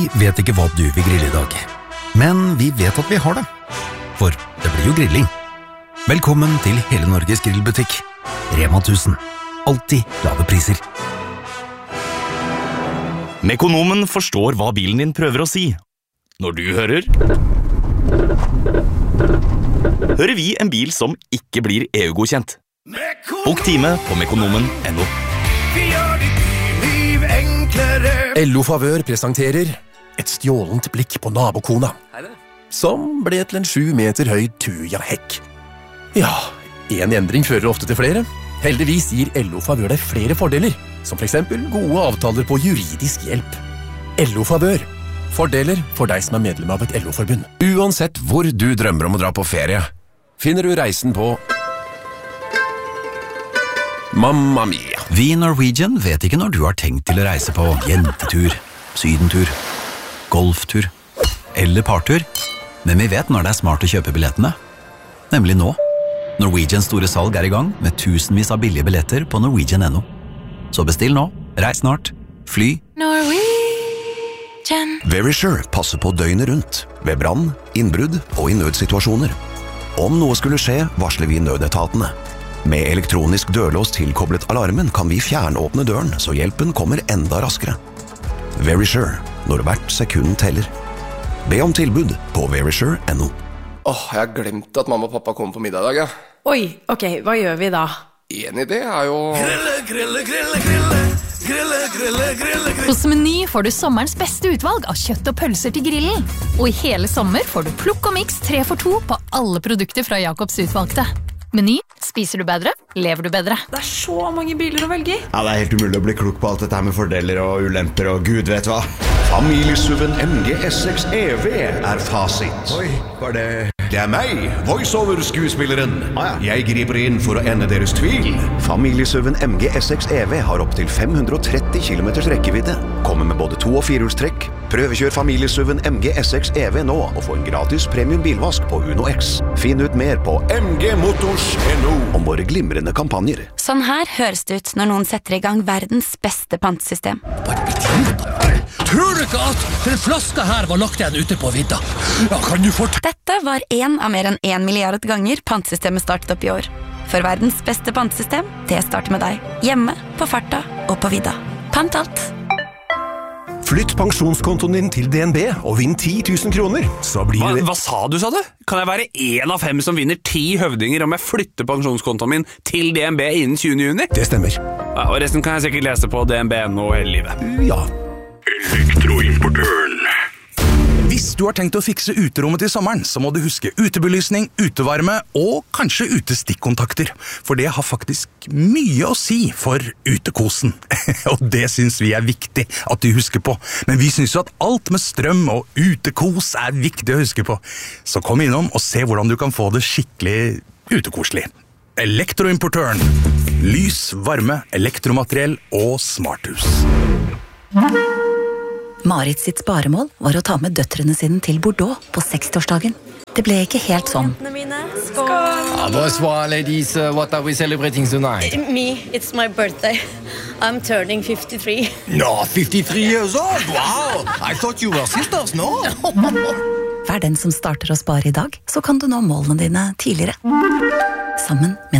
vet ikke hva du vil grille i dag, men vi vet at vi har det. For det blir jo grilling. Velkommen til Hele Norges grillbutikk. Rema 1000. Alltid lave priser. Mekonomen forstår hva bilen din prøver å si. Når du hører vi en bil som ikke blir EU-godkjent. Bok time på mekonomen.no. LO Favør presenterer et stjålent blikk på nabokona, som ble til en 7 meter høy tuja-hekk. Ja, en endring fører ofte til flere. Heldigvis gir LO Favør deg flere fordeler, som for eksempel gode avtaler på juridisk hjelp. LO Favør. Fordeler for deg som er medlem av et LO-forbund. Uansett hvor du drømmer om å dra på ferie, finner du reisen på Mamma Mia. Vi i Norwegian vet ikke når du har tenkt til å reise på jentetur, sydentur, golftur eller partur, men vi vet når det er smart å kjøpe billettene. Nemlig nå. Norwegians store salg er i gang med tusenvis av billige billetter på norwegian.no. Så bestill nå, reis snart, fly. Verisure passer på døgnet rundt, ved brann, innbrudd og i nødsituasjoner. Om noe skulle skje, varsler vi nødetatene. Med elektronisk dørlås tilkoblet alarmen kan vi fjernåpne døren, så hjelpen kommer enda raskere. Verisure, når hvert sekund teller. Be om tilbud på verisure.no. Jeg har glemt at mamma og pappa kommer på middag i dag, ja. Oi, ok, hva gjør vi da? En idé er jo... Hos Meny får du sommerens beste utvalg av kjøtt og pølser til grillen. Og i hele sommer får du plukk og mix 3 for 2 på alle produkter fra Jacobs utvalgte. Meny, spiser du bedre, lever du bedre. Det er så mange biler å velge i. Ja, det er helt umulig å bli klok på alt dette her med fordeler og ulemper og gud vet hva. Familiesuven MG S6 EV er fasit. Oi, var det... Det er meg, voiceover-skuespilleren. Jeg griper inn for å ende deres tvil. Familiesuven MG S6 EV har opp til 530 km rekkevidde. Kommer med både 2- og 4-hjulstrekk. Prøvekjør familiesuven MG S6 EV nå og få en gratis premium bilvask på Uno X. Finn ut mer på mgmotors.no om våre glimrende kampanjer. Sånn her høres det ut når noen setter i gang verdens beste pantesystem. Tror du ikke at den flaska her var lagt igjen ute på vidda? Ja, kan du Dette var en av mer enn 1 milliard ganger pantesystemet startet opp i år. For verdens beste pantesystem, det starter med deg. Hjemme, på farta og på vidda. Pant alt. Flytt pensjonskontoen din til DNB og vinn 10 000 kroner. Så blir det... Hva sa du? Kan jeg være 1 av 5 som vinner 10 høvdinger om jeg flytter pensjonskontoen min til DNB innen 20. juni? Det stemmer. Ja, og resten kan jeg sikkert lese på DNB.no hele livet. Ja. Elektroimportøren. Hvis du har tenkt å fikse uterommet til sommeren, så må du huske utebelysning, utevarme og kanskje utestikkontakter. For det har faktisk mye å si for utekosen. Og det synes vi er viktig at du husker på. Men vi synes jo at alt med strøm og utekos er viktig å huske på. Så kom innom og se hvordan du kan få det skikkelig utekoselig. Elektroimportøren. Lys, varme, elektromateriell og smarthus. Marit sitt sparemål var å ta med døtrene sine til Bordeaux på 60-årsdagen. Det ble ikke helt sånn. Bonsoir, ladies. What are we celebrating tonight? Me, it's my birthday. I'm turning 53. No, 53 years old? Wow! I thought you were sisters, no? Vær den som starter å spare i dag, så kan du nå målene dine tidligere. Sammen med